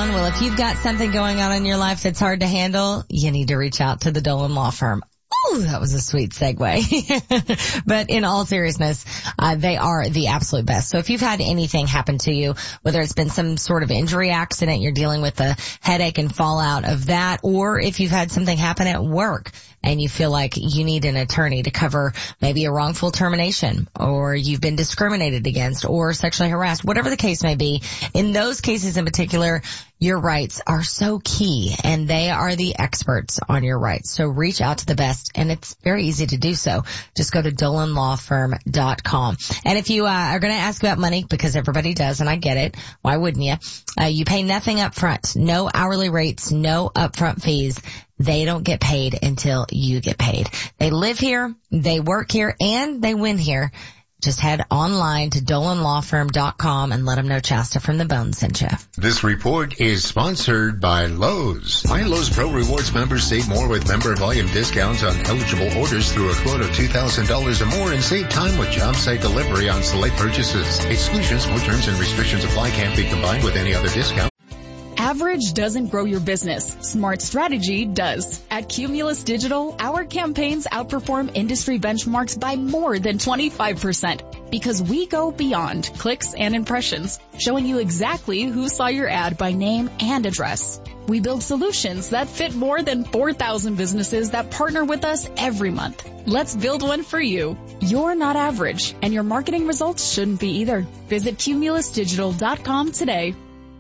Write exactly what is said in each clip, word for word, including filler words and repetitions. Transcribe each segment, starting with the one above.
down? Well, if you've got something going on in your life that's hard to handle, you need to reach out to the Dolan Law Firm. Ooh, that was a sweet segue. But in all seriousness, uh, they are the absolute best. So if you've had anything happen to you, whether it's been some sort of injury accident, you're dealing with the headache and fallout of that, or if you've had something happen at work and you feel like you need an attorney to cover maybe a wrongful termination, or you've been discriminated against or sexually harassed, whatever the case may be, in those cases in particular, your rights are so key, and they are the experts on your rights. So reach out to the best, and it's very easy to do so. Just go to dolan law firm dot com. And if you uh, are going to ask about money, because everybody does, and I get it, why wouldn't you? Uh, you pay nothing up front, no hourly rates, no upfront fees. They don't get paid until you get paid. They live here, they work here, and they win here. Just head online to dolan law firm dot com and let them know Chasta from the Bone sent you. This report is sponsored by Lowe's. Find Lowe's Pro Rewards members save more with member volume discounts on eligible orders through a quote of two thousand dollars or more, and save time with job site delivery on select purchases. Exclusions, more terms and restrictions apply. Can't be combined with any other discount. Average doesn't grow your business. Smart strategy does. At Cumulus Digital, our campaigns outperform industry benchmarks by more than twenty-five percent because we go beyond clicks and impressions, showing you exactly who saw your ad by name and address. We build solutions that fit more than four thousand businesses that partner with us every month. Let's build one for you. You're not average, and your marketing results shouldn't be either. Visit cumulus digital dot com today.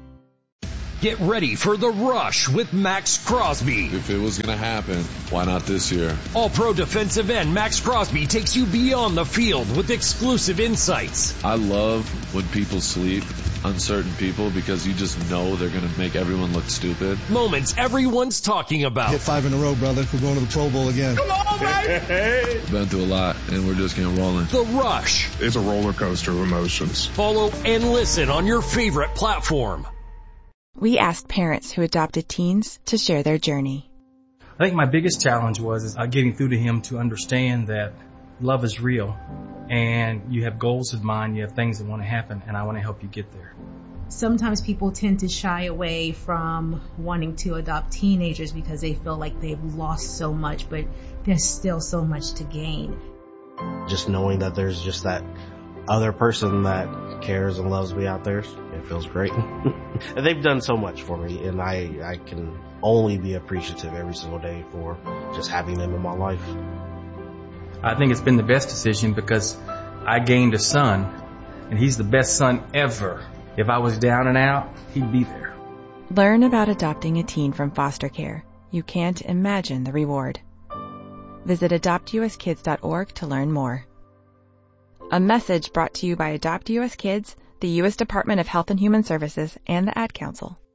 Get ready for the rush with Max Crosby. If it was going to happen, why not this year? All-pro defensive end Max Crosby takes you beyond the field with exclusive insights. I love when people sleep, uncertain people, because you just know they're going to make everyone look stupid. Moments everyone's talking about. Hit five in a row, brother. We're going to the Pro Bowl again. Come on, baby! Been through a lot, and we're just getting rolling. The Rush. It's a roller coaster of emotions. Follow and listen on your favorite platform. We asked parents who adopted teens to share their journey. I think my biggest challenge was is, uh, getting through to him to understand that love is real, and you have goals in mind, you have things that want to happen, and I want to help you get there. Sometimes people tend to shy away from wanting to adopt teenagers because they feel like they've lost so much, but there's still so much to gain. Just knowing that there's just that other person that cares and loves me out there, it feels great. And they've done so much for me, and I, I can only be appreciative every single day for just having them in my life. I think it's been the best decision because I gained a son, and he's the best son ever. If I was down and out, he'd be there. Learn about adopting a teen from foster care. You can't imagine the reward. Visit adopt u s kids dot org to learn more. A message brought to you by Adopt U S Kids, the U S Department of Health and Human Services, and the Ad Council.